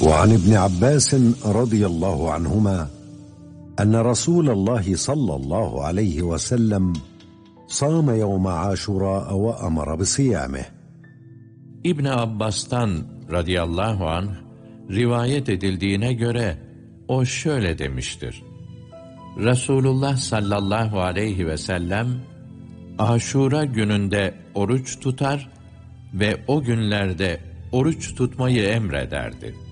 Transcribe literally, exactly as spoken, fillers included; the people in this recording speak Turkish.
وعن ابن عباس رضي الله عنهما أن رسول الله صلى الله عليه وسلم صام يوم عاشوراء وأمر بصيامه. İbn Abbas'tan radıyallahu anh rivayet edildiğine göre o şöyle demiştir: Resulullah sallallahu aleyhi ve sellem Aşura gününde oruç tutar ve o günlerde oruç tutmayı emrederdi.